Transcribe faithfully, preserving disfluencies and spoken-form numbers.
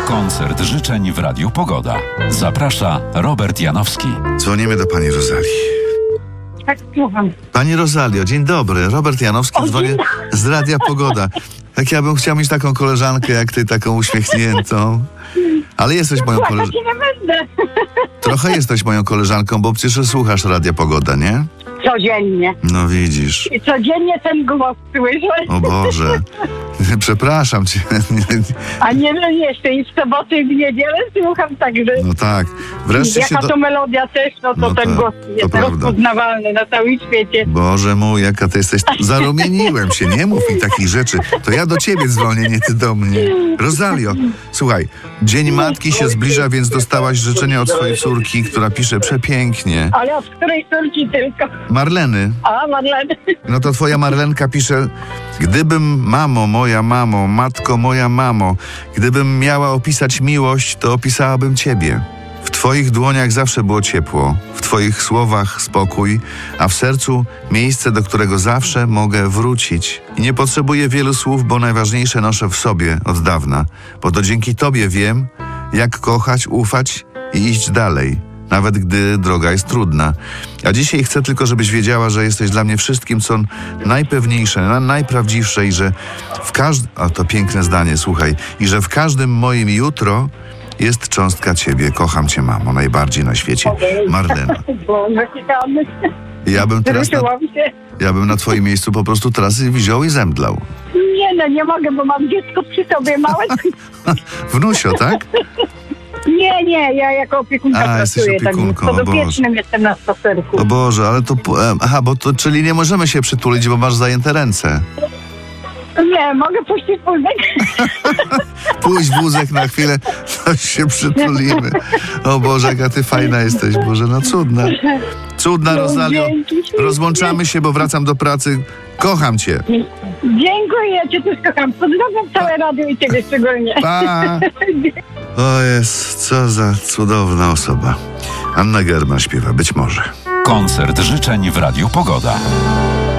Koncert życzeń w Radiu Pogoda. Zaprasza Robert Janowski. Dzwonimy do pani Rozalii. Tak, słucham. Pani Rozalio, dzień dobry. Robert Janowski, O, dzwonię dzień z Radia Pogoda. Jak ja bym chciał mieć taką koleżankę jak ty, taką uśmiechniętą. Ale jesteś moją Słuchaj, koleżanką. taki nie będę. Trochę jesteś moją koleżanką, bo przecież słuchasz Radia Pogoda, nie? Codziennie. No widzisz. I codziennie ten głos słyszę. O Boże. Przepraszam cię. A nie wiem jeszcze i w soboty i w niedzielę słucham także. No tak. Wreszcie się Jaka do... to melodia też, no to No ten tak, głos to jest prawda. rozpoznawalny na całym świecie. Boże mój, jaka ty jesteś... Zarumieniłem się, nie mów mi takich rzeczy. To ja do ciebie dzwonię, nie ty do mnie. Rozalio, słuchaj, Dzień Matki się zbliża, więc dostałaś życzenia od swojej córki, która pisze przepięknie. Ale od której córki tylko? Marleny. A, Marleny. No to twoja Marlenka pisze: gdybym, mamo, moja mamo, matko, moja mamo, gdybym miała opisać miłość, to opisałabym ciebie. W twoich dłoniach zawsze było ciepło, w twoich słowach spokój, a w sercu miejsce, do którego zawsze mogę wrócić. I nie potrzebuję wielu słów, bo najważniejsze noszę w sobie od dawna, bo to dzięki tobie wiem, jak kochać, ufać i iść dalej, nawet gdy droga jest trudna. A dzisiaj chcę tylko, żebyś wiedziała, że jesteś dla mnie wszystkim, co najpewniejsze, na- najprawdziwsze i że w każdym... A to piękne zdanie, słuchaj. I że w każdym moim jutro jest cząstka ciebie. Kocham cię, mamo, najbardziej na świecie. Marlena. Boże, ciekawe. Ja bym teraz na, Wzruszyłam się. ja bym na twoim miejscu po prostu teraz wziął i zemdlał. Nie no, nie mogę, bo mam dziecko przy sobie małe. Wnusio, tak? Nie, nie, ja jako opiekunka A, jesteś pracuję. opiekunką, Tak, o podopiecznym jestem na spacerku. O Boże, ale to... po- em, Aha, bo to, czyli nie możemy się przytulić, bo masz zajęte ręce. Nie, mogę puścić wózek? Pójdź wózek na chwilę, to się przytulimy. O Boże, jaka ty fajna jesteś, Boże, no cudna. Cudna, No, Rozalio. dzięki, ślicznie. Rozłączamy się, bo wracam do pracy. Kocham cię. Dziękuję, ja cię też kocham. Pozdrawiam całe radio i ciebie szczególnie. Pa! O jest, co za cudowna osoba. Anna German śpiewa, być może. Koncert życzeń w Radiu Pogoda.